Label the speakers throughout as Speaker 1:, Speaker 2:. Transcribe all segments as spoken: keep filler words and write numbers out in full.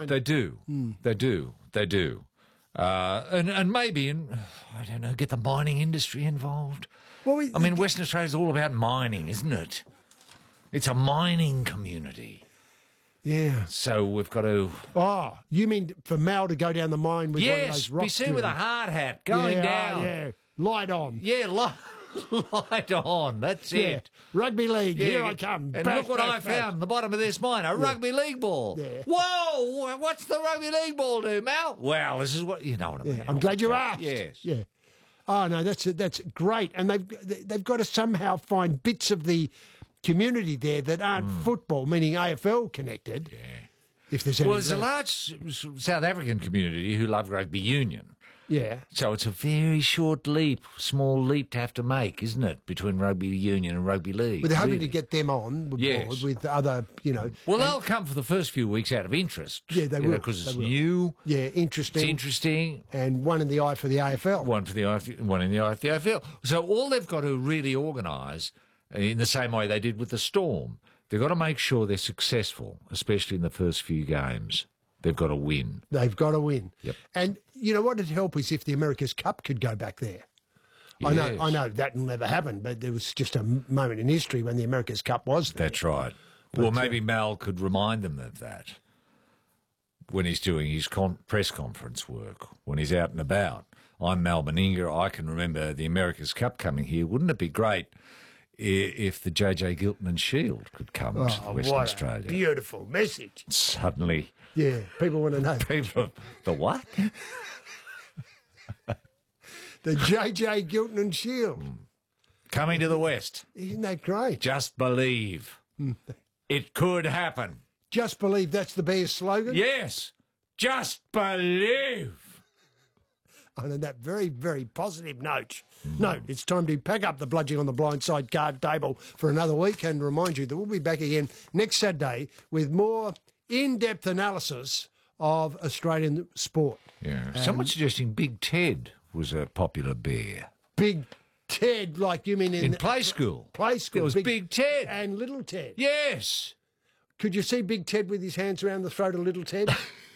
Speaker 1: They do. Mm. They do. They do. Uh, and, and maybe, in, I don't know, get the mining industry involved. Well, we, I mean, Western Australia's all about mining, isn't it? It's a mining community.
Speaker 2: Yeah.
Speaker 1: So we've got to...
Speaker 2: Oh, you mean for Mal to go down the mine with
Speaker 1: yes,
Speaker 2: one of those rocks?
Speaker 1: Yes, be seen with a hard hat, going
Speaker 2: yeah,
Speaker 1: down.
Speaker 2: Yeah, light on.
Speaker 1: Yeah, light. Light on, that's
Speaker 2: yeah.
Speaker 1: it.
Speaker 2: Rugby league,
Speaker 1: yeah.
Speaker 2: here I come.
Speaker 1: And
Speaker 2: bash,
Speaker 1: look what
Speaker 2: bash,
Speaker 1: I
Speaker 2: bash.
Speaker 1: found in the bottom of this mine, a yeah. rugby league ball. Yeah. Whoa, what's the rugby league ball do, Mal? Well, this is what, you know what I mean.
Speaker 2: Yeah. I'm glad you asked.
Speaker 1: Yes.
Speaker 2: Yeah. Oh, no, that's that's great. And they've, they've got to somehow find bits of the community there that aren't mm. football, meaning A F L connected.
Speaker 1: Yeah.
Speaker 2: If there's any
Speaker 1: well, there's a large South African community who love rugby union.
Speaker 2: Yeah.
Speaker 1: So it's a very short leap, small leap to have to make, isn't it, between rugby union and rugby league?
Speaker 2: But they're hoping
Speaker 1: really.
Speaker 2: to get them on board
Speaker 1: yes.
Speaker 2: with other, you know.
Speaker 1: Well, they'll come for the first few weeks out of interest.
Speaker 2: Yeah, they will.
Speaker 1: Because it's new.
Speaker 2: Yeah, interesting.
Speaker 1: It's interesting.
Speaker 2: And one in the eye for the A F L.
Speaker 1: One for the eye, one in the eye for the A F L. So all they've got to really organise, in the same way they did with the Storm, they've got to make sure they're successful, especially in the first few games. They've got to win.
Speaker 2: They've got to win.
Speaker 1: Yep.
Speaker 2: And you know what would help is if the America's Cup could go back there.
Speaker 1: Yes.
Speaker 2: I know, I know that will never happen, but there was just a moment in history when the America's Cup was there.
Speaker 1: That's right. But, well, maybe uh, Mal could remind them of that when he's doing his con- press conference work, when he's out and about. I'm Mal Meninga. I can remember the America's Cup coming here. Wouldn't it be great if the J J Giltinan and Shield could come
Speaker 2: oh,
Speaker 1: to Western
Speaker 2: what
Speaker 1: Australia?
Speaker 2: A beautiful message.
Speaker 1: Suddenly.
Speaker 2: Yeah, people want to know.
Speaker 1: People, the what?
Speaker 2: The J J Giltinan and Shield.
Speaker 1: Coming to the West.
Speaker 2: Isn't that great?
Speaker 1: Just believe. It could happen.
Speaker 2: Just believe that's the Bears slogan?
Speaker 1: Yes. Just believe.
Speaker 2: And on that very, very positive note, mm. no, it's time to pack up the Bludging on the Blind Side card table for another week and remind you that we'll be back again next Saturday with more in-depth analysis of Australian sport.
Speaker 1: Yeah. Um, Someone suggesting Big Ted was a popular bear.
Speaker 2: Big Ted, like you mean in...
Speaker 1: In play school.
Speaker 2: Play school.
Speaker 1: There was Big, Big Ted.
Speaker 2: And Little Ted.
Speaker 1: Yes.
Speaker 2: Could you see Big Ted with his hands around the throat of Little Ted?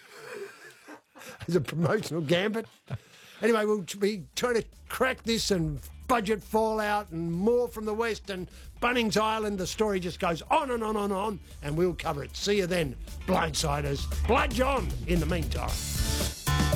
Speaker 2: As a promotional gambit? Anyway, we'll be trying to crack this and budget fallout and more from the West and Bunnings Island. The story just goes on and on and on, and we'll cover it. See you then, blindsiders. Bludge on in the meantime.